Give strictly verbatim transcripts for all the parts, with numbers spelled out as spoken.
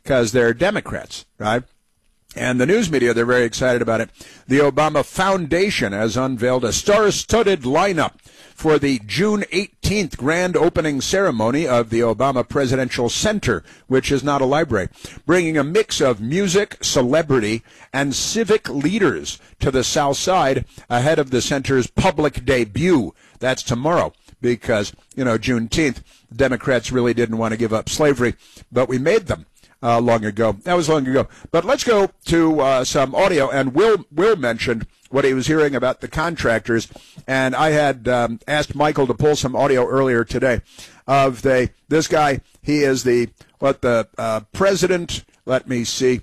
because they're Democrats, right? And the news media, they're very excited about it. The Obama Foundation has unveiled a star-studded lineup for the June eighteenth grand opening ceremony of the Obama Presidential Center, which is not a library, bringing a mix of music, celebrity, and civic leaders to the South Side ahead of the center's public debut. That's tomorrow because, you know, Juneteenth, the Democrats really didn't want to give up slavery, but we made them. Uh, long ago. That was long ago. But let's go to uh, some audio. And Will Will mentioned what he was hearing about the contractors. And I had um, asked Michael to pull some audio earlier today of the this guy. He is the what the uh, president. Let me see.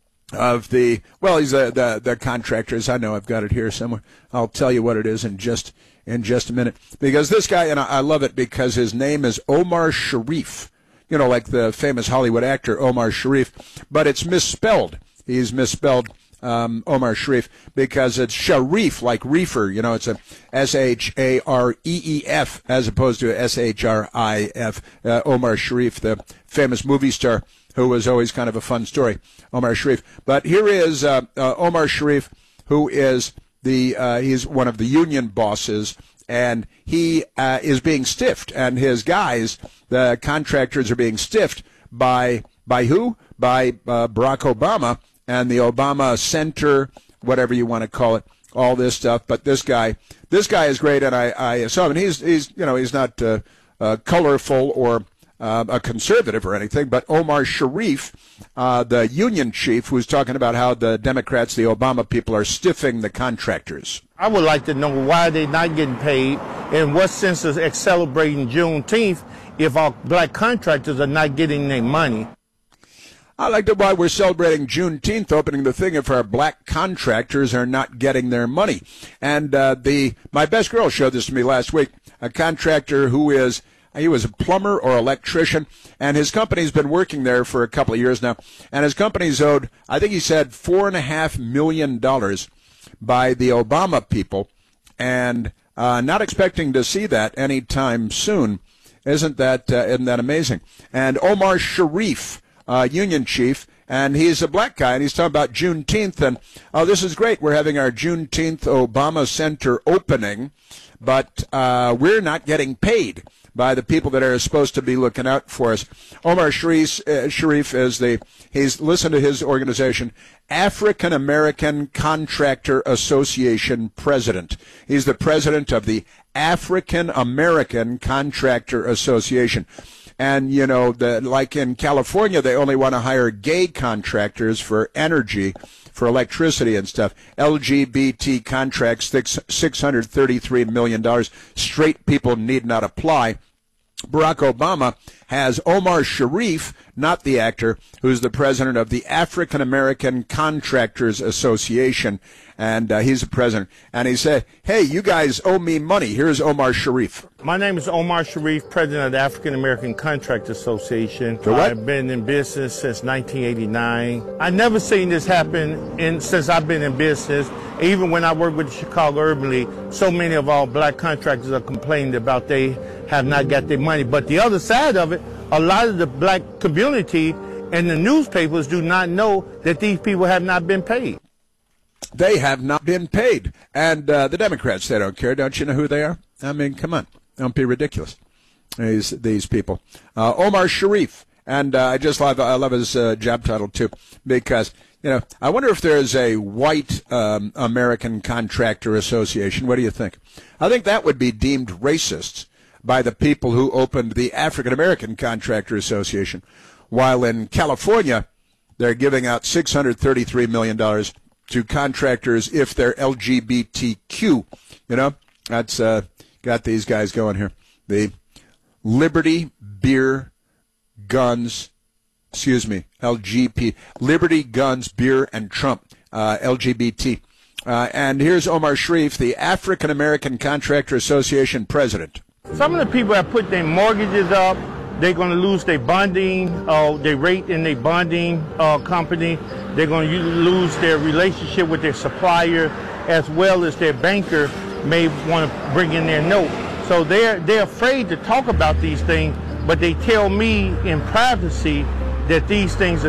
Of the well, he's the, the the contractors. I know I've got it here somewhere. I'll tell you what it is in just in just a minute. Because this guy, and I, I love it because his name is Omar Sharif. You know, like the famous Hollywood actor Omar Sharif, but it's misspelled. He's misspelled um, Omar Sharif because it's Sharif, like reefer. You know, it's a S H A R E E F as opposed to S H R I F. Uh, Omar Sharif, the famous movie star who was always kind of a fun story, Omar Sharif. But here is uh, uh, Omar Sharif, who is the uh, he's one of the union bosses. And he uh, is being stiffed, and his guys, the contractors, are being stiffed by by who? By uh, Barack Obama and the Obama Center, whatever you want to call it, all this stuff. But this guy, this guy is great, and I, I saw him. And he's he's you know he's not uh, uh, colorful or uh, a conservative or anything, but Omar Sharif, uh, the union chief, who's talking about how the Democrats, the Obama people, are stiffing the contractors. I would like to know why they're not getting paid, and what sense is celebrating Juneteenth if our black contractors are not getting their money. I like to why we're celebrating Juneteenth, opening the thing if our black contractors are not getting their money. And uh, the my best girl showed this to me last week, a contractor who is, he was a plumber or electrician, and his company's been working there for a couple of years now, and his company's owed, I think he said, four and a half million dollars by the Obama people, and uh, not expecting to see that anytime soon. Isn't that uh, isn't that amazing? And Omar Sharif, uh, union chief, and he's a black guy, and he's talking about Juneteenth, and oh, this is great. We're having our Juneteenth Obama Center opening, but uh, we're not getting paid by the people that are supposed to be looking out for us. Omar Sharif, uh, Sharif is the, he's, listen to his organization, African American Contractor Association president. He's the president of the African American Contractor Association. And, you know, the, like in California, they only want to hire gay contractors for energy, for electricity and stuff. L G B T contracts, six hundred thirty-three million dollars. Straight people need not apply. Barack Obama has Omar Sharif, not the actor, who's the president of the African American Contractors Association, and uh, he's the president. And he said, hey, you guys owe me money. Here's Omar Sharif. My name is Omar Sharif, president of the African American Contractors Association. For what? I've been in business since nineteen eighty-nine. I've never seen this happen in, since I've been in business. Even when I worked with the Chicago Urban League, so many of our black contractors are complaining about they have not got their money. But the other side of it, a lot of the black community and the newspapers do not know that these people have not been paid. They have not been paid. And uh, the Democrats, they don't care. Don't you know who they are? I mean, come on. Don't be ridiculous. These these people. Uh, Omar Sharif. And uh, I just love, I love his uh, job title, too, because, you know, I wonder if there's a white um, American Contractor Association. What do you think? I think that would be deemed racist by the people who opened the African American Contractor Association, while in California, they're giving out six hundred thirty-three million dollars to contractors if they're L G B T Q. You know, that's uh, got these guys going here. The Liberty, Beer, Guns, excuse me, L G B T, Liberty, Guns, Beer, and Trump, uh, L G B T. Uh, and here's Omar Sharif, the African American Contractor Association president. Some of the people have put their mortgages up. They're going to lose their bonding, uh, their rate in their bonding uh, company. They're going to lose their relationship with their supplier, as well as their banker may want to bring in their note. So they're, they're afraid to talk about these things, but they tell me in privacy that these things are